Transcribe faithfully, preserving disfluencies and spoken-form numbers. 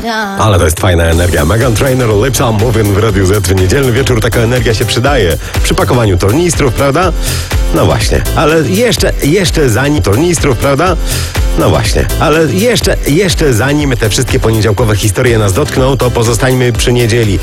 Ale to jest fajna energia. Meghan Trainor, Lips I'm Moving w Radiu Z. W niedzielny wieczór taka energia się przydaje. Przy pakowaniu tornistrów, prawda? No właśnie. Ale jeszcze, jeszcze zanim tornistrów, prawda? No właśnie. Ale jeszcze, jeszcze zanim te wszystkie poniedziałkowe historie nas dotkną, to pozostańmy przy niedzieli.